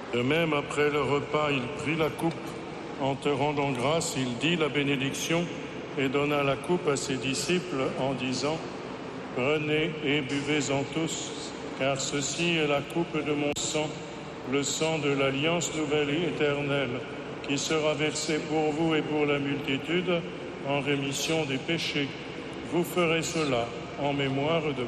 De même, après le repas, il prit la coupe. En te rendant grâce, il dit la bénédiction et donna la coupe à ses disciples en disant : « Prenez et buvez-en tous, car ceci est la coupe de mon sang, le sang de l'alliance nouvelle et éternelle, qui sera versé pour vous et pour la multitude en rémission des péchés. Vous ferez cela en mémoire de moi. »